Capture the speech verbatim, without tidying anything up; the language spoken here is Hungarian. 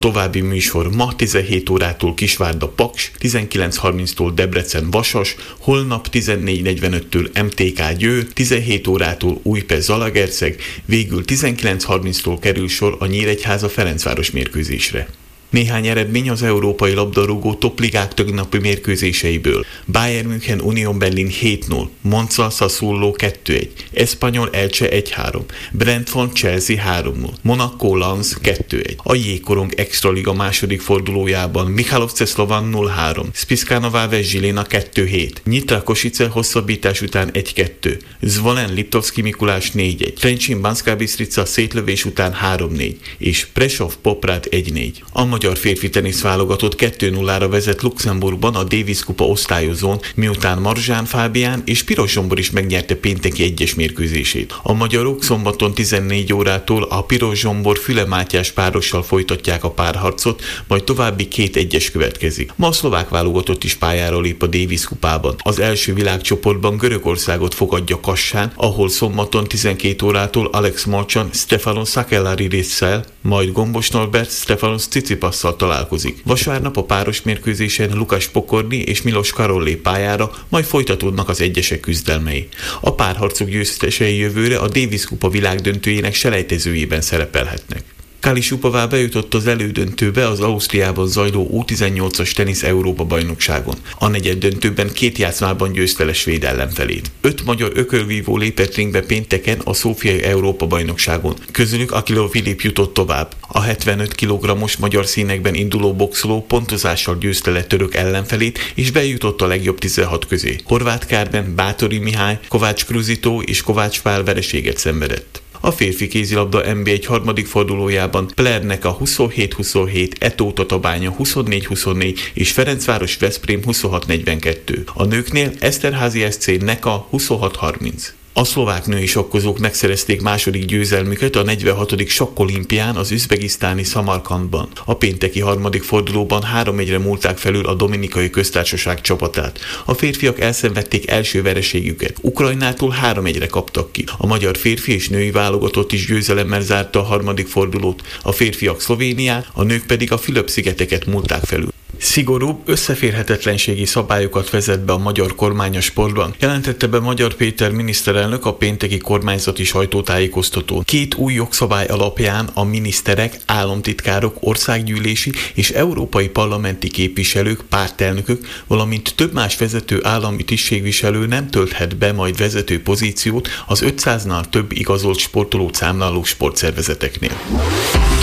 További műsor ma tizenhét órától Kisvárda Paks, tizenkilenc harminctól Debrecen Vasas, holnap tizennégy negyvenöttől em té ká Győr, tizenhét órától Újpest Zalaegerszeg, végül tizenkilenc harminctól kerül sor a Nyíregyháza Ferencváros mérkőzésre. Néhány eredmény az európai labdarúgó topligák tegnapi mérkőzéseiből. Bayern München Union Berlin hét null, Monza Sassuolo kettő egy, Espanyol Elche egy három, Brentford Chelsea három null, Monaco Lens kettő egy. A Jégkorong Extraliga második fordulójában Michalovce Slovan nulla három, Spišská Nová Ves Žilina kettő hét, Nyitra Košice hosszabbítás után egy kettő, Zvolen Liptovský Mikuláš négy egy, Trenčín Banská Bystrica szétlövés után három négy, és Prešov Poprád egy négy. A magyar férfi teniszválogatott kettő nullára vezet Luxemburgban a Davis kupa osztályozón, miután Marzsán Fábián és Piros Zsombor is megnyerte pénteki egyes mérkőzését. A magyarok szombaton tizennégy órától a Piros Zsombor Füle Mátyás párossal folytatják a párharcot, majd további két egyes következik. Ma a szlovák válogatott is pályára lép a Davis kupában. Az első világcsoportban Görögországot fogadja Kassán, ahol szombaton tizenkét órától Alex Molchan Stefanos Sakellaridisszel, majd Gombos Norbert Stefanos Tsitsipasszal találkozik. Vasárnap a páros mérkőzésen Lukas Pokorni és Milos Karol lép pályára, majd folytatódnak az egyesek küzdelmei. A párharcok győztesei jövőre a Davis kupa világdöntőjének selejtezőjében szerepelhetnek. Kali Šupová bejutott az elődöntőbe az Ausztriában zajló U tizennyolcas tenisz Európa-bajnokságon. A negyeddöntőben két játszmában győzte le svéd ellenfelét. Öt magyar ökölvívó lépett ringbe pénteken a Szófiai Európa-bajnokságon. Közülük Akilov Filip jutott tovább. A hetvenöt kilogrammos magyar színekben induló boxoló pontozással győzte le török ellenfelét, és bejutott a legjobb tizenhat közé. Horváth Kármen, Báthori Mihály, Kovács Kruzitó és Kovács Pál vereséget szenvedett. A férfi kézilabda en bé egy harmadik fordulójában Plerneka huszonhét huszonhét, Etó Tatabánya huszonnégy huszonnégy és Ferencváros Veszprém huszonhat negyvenkettő. A nőknél Eszterházi es cé Neka huszonhat harminc. A szlovák női sakkozók megszerezték második győzelmüket a negyvenhatodik sakkolimpián az üzbegisztáni Szamarkandban. A pénteki harmadik fordulóban három egyre múlták felül a Dominikai Köztársaság csapatát. A férfiak elszenvedték első vereségüket. Ukrajnától három egyre kaptak ki. A magyar férfi és női válogatott is győzelemmel zárta a harmadik fordulót. A férfiak Szlovéniát, a nők pedig a Fülöp-szigeteket múlták felül. Szigorúbb, összeférhetetlenségi szabályokat vezet be a magyar kormány a sportban, jelentette be Magyar Péter miniszterelnök a pénteki kormányzati sajtótájékoztatón. Két új jogszabály alapján a miniszterek, államtitkárok, országgyűlési és európai parlamenti képviselők, pártelnökök, valamint több más vezető állami tisztségviselő nem tölthet be majd vezető pozíciót az ötszáznál több igazolt sportolót számláló sportszervezeteknél.